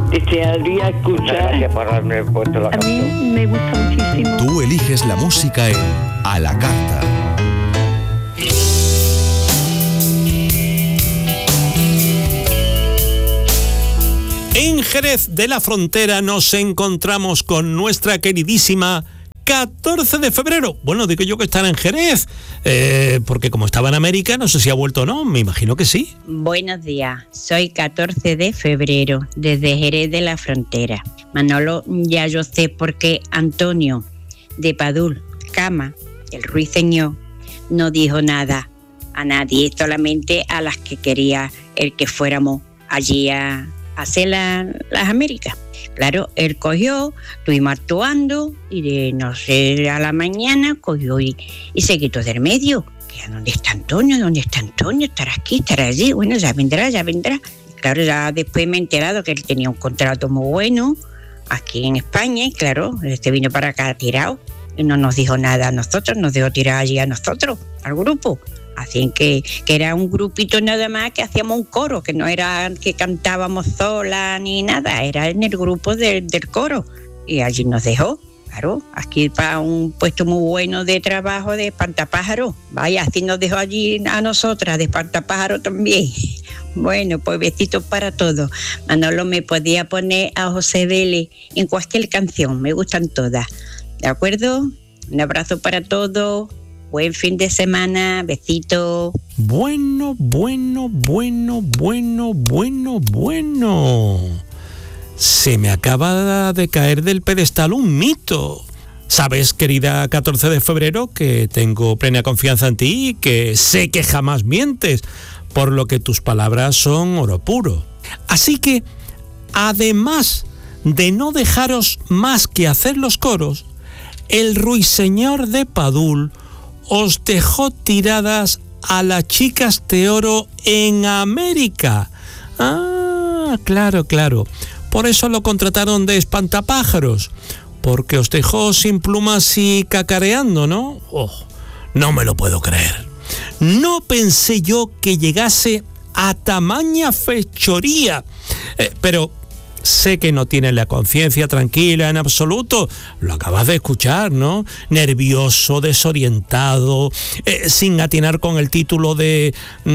desearía escuchar. Gracias por haberme puesto la canción. A mí me gusta muchísimo. Tú eliges la música en A la Carta. En Jerez de la Frontera nos encontramos con nuestra queridísima 14 de febrero. Bueno, digo yo que estará en Jerez, porque como estaba en América, no sé si ha vuelto o no, me imagino que sí. Buenos días, soy 14 de febrero, desde Jerez de la Frontera. Manolo, ya yo sé por qué Antonio de Padul, Cama, el ruiseñor, no dijo nada a nadie, solamente a las que quería el que fuéramos allí a hacer las Américas. Claro, él cogió, estuvimos actuando y de no sé a la mañana cogió y se quitó del medio. ¿Dónde está Antonio? ¿Dónde está Antonio? ¿Estará aquí? ¿Estará allí? Bueno, ya vendrá. Claro, ya después me he enterado que él tenía un contrato muy bueno aquí en España y claro, vino para acá tirado y no nos dijo nada a nosotros, nos dejó tirar allí a nosotros, al grupo. Así que era un grupito nada más que hacíamos un coro, que no era que cantábamos sola ni nada, era en el grupo del coro. Y allí nos dejó, claro, aquí para un puesto muy bueno de trabajo de espantapájaro. Vaya, así nos dejó allí a nosotras, de espantapájaro también. Bueno, pues besitos para todos. Manolo, me podía poner a José Vélez en cualquier canción, me gustan todas. ¿De acuerdo? Un abrazo para todos. Buen fin de semana, besito. Bueno. Se me acaba de caer del pedestal un mito. Sabes, querida 14 de febrero, que tengo plena confianza en ti y que sé que jamás mientes, por lo que tus palabras son oro puro. Así que, además de no dejaros más que hacer los coros, el ruiseñor de Padul os dejó tiradas a las chicas de oro en América. Ah, claro. Por eso lo contrataron de espantapájaros, porque os dejó sin plumas y cacareando, ¿no? Oh, no me lo puedo creer. No pensé yo que llegase a tamaña fechoría. Pero sé que no tienes la conciencia tranquila en absoluto. Lo acabas de escuchar, ¿no? Nervioso, desorientado, sin atinar con el título de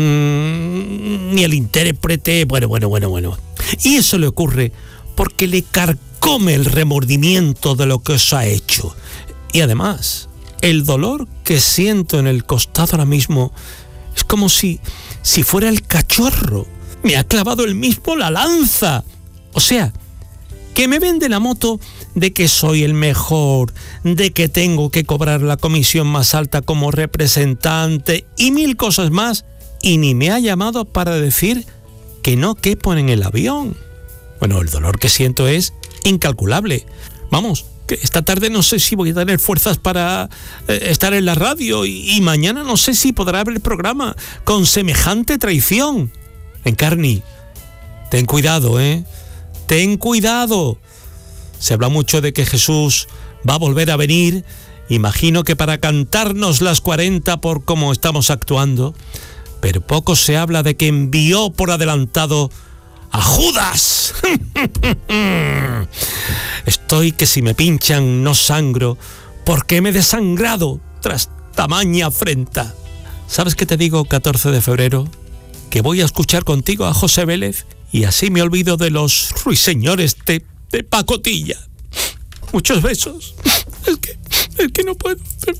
ni el intérprete. Bueno. Y eso le ocurre porque le carcome el remordimiento de lo que os ha hecho. Y además, el dolor que siento en el costado ahora mismo es como si fuera el cachorro. Me ha clavado él mismo la lanza. O sea, que me vende la moto de que soy el mejor, de que tengo que cobrar la comisión más alta como representante y 1000 cosas más, y ni me ha llamado para decir que no quepo en el avión. Bueno, el dolor que siento es incalculable. Vamos, que esta tarde no sé si voy a tener fuerzas para estar en la radio y mañana no sé si podrá haber programa con semejante traición. Encarni, ten cuidado, Ten cuidado. Se habla mucho de que Jesús va a volver a venir. Imagino que para cantarnos las 40 por cómo estamos actuando. Pero poco se habla de que envió por adelantado a Judas. Estoy que si me pinchan no sangro, porque me he desangrado tras tamaña afrenta. ¿Sabes qué te digo, 14 de febrero? Que voy a escuchar contigo a José Vélez y así me olvido de los ruiseñores de pacotilla. Muchos besos. Es que no puedo, de